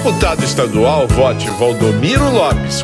deputado estadual, vote Valdomiro Lopes,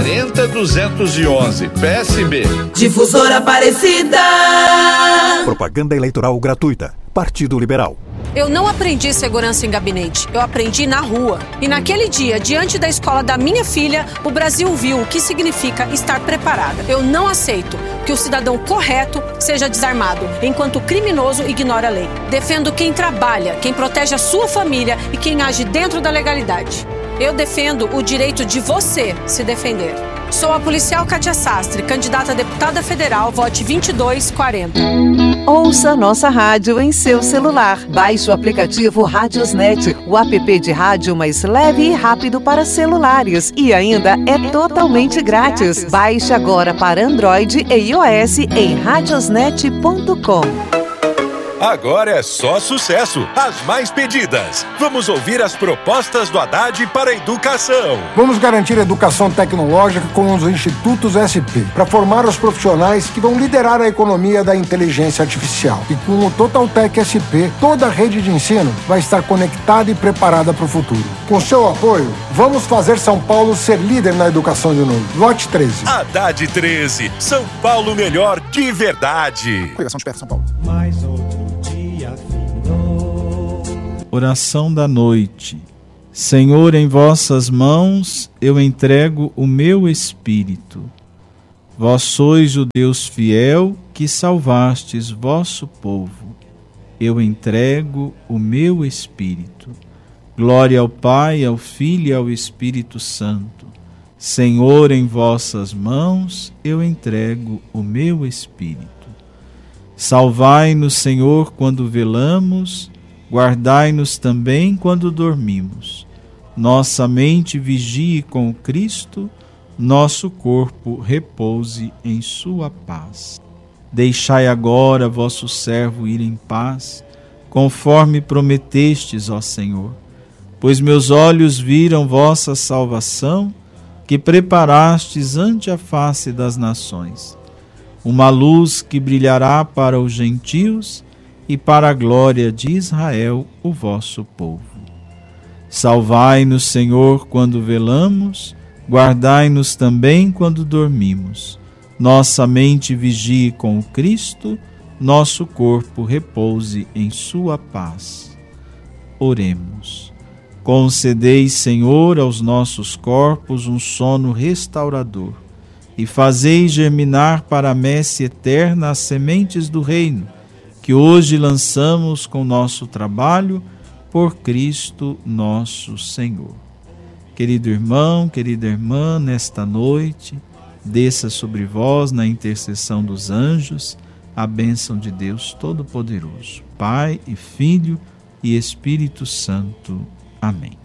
40211, PSB. Difusora Aparecida. Propaganda eleitoral gratuita. Partido Liberal. Eu não aprendi segurança em gabinete, eu aprendi na rua. E naquele dia, diante da escola da minha filha, o Brasil viu o que significa estar preparada. Eu não aceito que o cidadão correto seja desarmado, enquanto o criminoso ignora a lei. Defendo quem trabalha, quem protege a sua família e quem age dentro da legalidade. Eu defendo o direito de você se defender. Sou a policial Kátia Sastre, candidata a deputada federal, vote 2240. Ouça nossa rádio em seu celular. Baixe o aplicativo Rádiosnet, o app de rádio mais leve e rápido para celulares. E ainda é totalmente grátis. Baixe agora para Android e iOS em radiosnet.com. Agora é só sucesso, as mais pedidas. Vamos ouvir as propostas do Haddad para a educação. Vamos garantir a educação tecnológica com os institutos SP, para formar os profissionais que vão liderar a economia da inteligência artificial. E com o Totaltec SP, toda a rede de ensino vai estar conectada e preparada para o futuro. Com seu apoio, vamos fazer São Paulo ser líder na educação de novo. Vote 13. Haddad 13, São Paulo melhor de verdade. Coligação de Perto, São Paulo. Mais outro dia findou. Oração da noite. Senhor, em vossas mãos eu entrego o meu espírito. Vós sois o Deus fiel que salvastes vosso povo. Eu entrego o meu espírito. Glória ao Pai, ao Filho e ao Espírito Santo. Senhor, em vossas mãos eu entrego o meu espírito. Salvai-nos, Senhor, quando velamos, guardai-nos também quando dormimos. Nossa mente vigie com o Cristo, nosso corpo repouse em sua paz. Deixai agora vosso servo ir em paz, conforme prometestes, ó Senhor. Pois meus olhos viram vossa salvação, que preparastes ante a face das nações. Uma luz que brilhará para os gentios e para a glória de Israel, o vosso povo. Salvai-nos, Senhor, quando velamos, guardai-nos também quando dormimos. Nossa mente vigie com o Cristo, nosso corpo repouse em sua paz. Oremos. Concedei, Senhor, aos nossos corpos um sono restaurador, e fazei germinar para a messe eterna as sementes do reino, que hoje lançamos com nosso trabalho, por Cristo nosso Senhor. Querido irmão, querida irmã, nesta noite, desça sobre vós, na intercessão dos anjos, a bênção de Deus Todo-Poderoso, Pai e Filho e Espírito Santo. Amém.